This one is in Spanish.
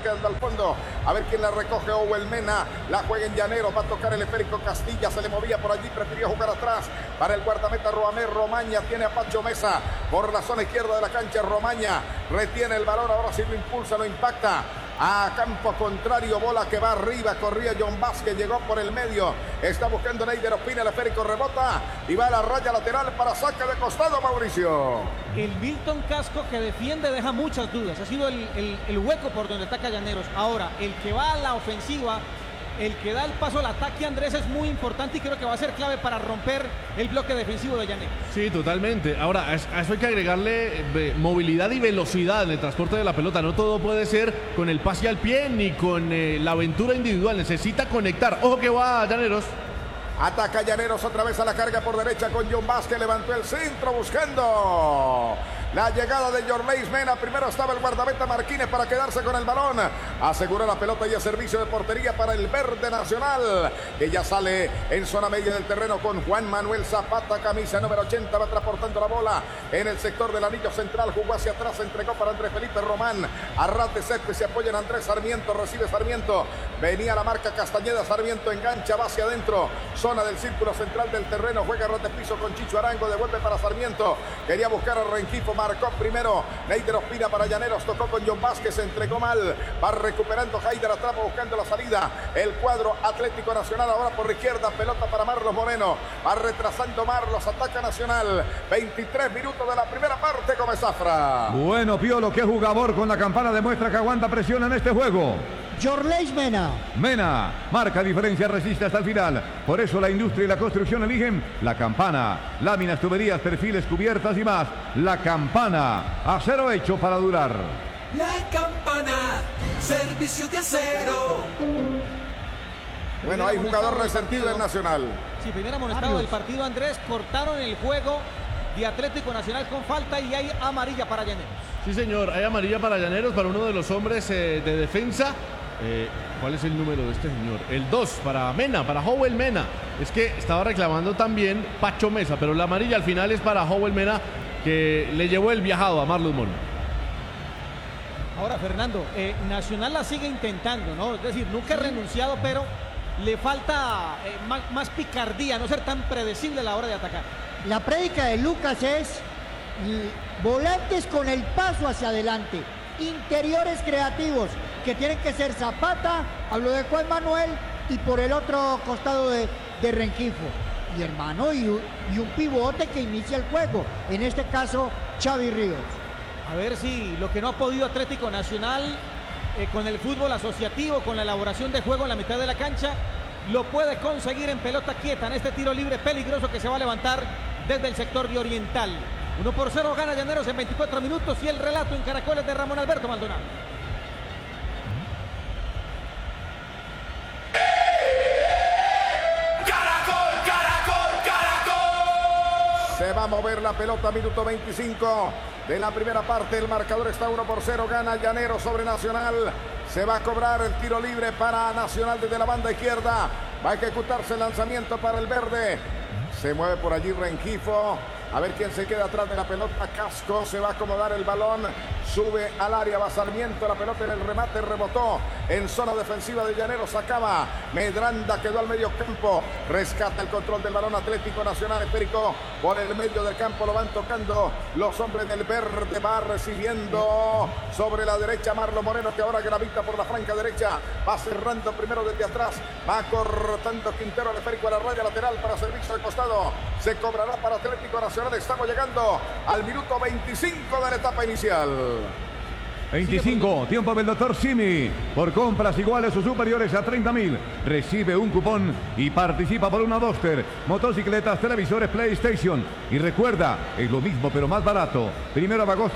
quedando al fondo. A ver quién la recoge. Owen Mena. La juega en Llaneros. Va a tocar el esférico Castilla. Se le movía por allí. Prefirió jugar atrás. Para el guardameta Roamé. Romaña tiene a Pacho Mesa. Por la zona izquierda de la cancha. Romaña retiene el balón. Ahora sí lo impulsa, lo impacta. A campo contrario, bola que va arriba, corría John Vázquez, llegó por el medio, está buscando Neider Ospina, el esférico rebota y va a la raya lateral para saque de costado, Mauricio. El Milton Casco que defiende deja muchas dudas, ha sido el hueco por donde ataca Llaneros. Ahora, el que va a la ofensiva, el que da el paso al ataque, Andrés, es muy importante y creo que va a ser clave para romper el bloque defensivo de Llaneros. Sí, totalmente. Ahora, a eso hay que agregarle movilidad y velocidad en el transporte de la pelota. No todo puede ser con el pase al pie ni con la aventura individual. Necesita conectar. Ojo que va Llaneros. Ataca Llaneros otra vez a la carga por derecha con John Vázquez. Levantó el centro buscando la llegada de Yorleis Mena. Primero estaba el guardameta Marquínez para quedarse con el balón. Asegura la pelota y el servicio de portería para el verde nacional, que ya sale en zona media del terreno con Juan Manuel Zapata, camisa número 80. Va transportando la bola en el sector del anillo central. Jugó hacia atrás, entregó para Andrés Felipe Román. Arrate Césped se apoya en Andrés Sarmiento. Recibe Sarmiento. Venía la marca Castañeda. Sarmiento engancha, va hacia adentro. Zona del círculo central del terreno. Juega Arrate piso con Chicho Arango. Devuelve para Sarmiento. Quería buscar a Rengifo. Marcó primero Neider Ospina para Llaneros, tocó con John Vázquez, se entregó mal, va recuperando Haider atrás buscando la salida, el cuadro Atlético Nacional ahora por la izquierda, pelota para Marlos Moreno, va retrasando Marlos, ataca Nacional, 23 minutos de la primera parte, Gómez Zafra. Bueno, Piolo, qué jugador con la campana demuestra que aguanta presión en este juego. Yorleis Mena. Mena, marca diferencia, resiste hasta el final. Por eso la industria y la construcción eligen la campana. Láminas, tuberías, perfiles, cubiertas y más. La campana, acero hecho para durar. La campana, servicio de acero. Bueno, hay jugador resentido en Nacional. Sí, primer amonestado del partido, Andrés. Cortaron el juego de Atlético Nacional con falta y hay amarilla para Llaneros. Sí, señor, hay amarilla para Llaneros, para uno de los hombres de defensa. ¿Cuál es el número de este señor? El 2 para Mena, para Howell Mena. Es que estaba reclamando también Pacho Mesa, pero la amarilla al final es para Howell Mena, que le llevó el viajado a Marlos Moreno. Ahora, Fernando, Nacional la sigue intentando, ¿no? Es decir, nunca ha renunciado, pero le falta más picardía, no ser tan predecible a la hora de atacar. La prédica de Lucas es volantes con el paso hacia adelante, interiores creativos, que tienen que ser Zapata, hablo de Juan Manuel, y por el otro costado de Rengifo. Y hermano, y un pivote que inicia el juego, en este caso Xavi Ríos. A ver si lo que no ha podido Atlético Nacional con el fútbol asociativo, con la elaboración de juego en la mitad de la cancha, lo puede conseguir en pelota quieta, en este tiro libre peligroso que se va a levantar desde el sector de Oriental. 1-0 gana Llaneros en 24 minutos y el relato en Caracoles de Ramón Alberto Maldonado. Se va a mover la pelota, minuto 25 de la primera parte. El marcador está 1-0, gana Llaneros sobre Nacional. Se va a cobrar el tiro libre para Nacional desde la banda izquierda. Va a ejecutarse el lanzamiento para el verde. Se mueve por allí Rengifo. A ver quién se queda atrás de la pelota. Casco se va a acomodar el balón. Sube al área, va Sarmiento. La pelota en el remate rebotó en zona defensiva de Llaneros. Acaba Medranda, quedó al medio campo. Rescata el control del balón Atlético Nacional. Esférico por el medio del campo. Lo van tocando los hombres del verde. Va recibiendo sobre la derecha Marlos Moreno, que ahora gravita por la franca derecha. Va cerrando primero desde atrás. Va cortando Quintero el esférico a la raya lateral para servicio de costado. Se cobrará para Atlético Nacional. Estamos llegando al minuto 25 de la etapa inicial. 25, tiempo del doctor Simi. Por compras iguales o superiores a 30.000, recibe un cupón y participa por una Duster, motocicletas, televisores, PlayStation. Y recuerda, es lo mismo pero más barato. 1 de agosto.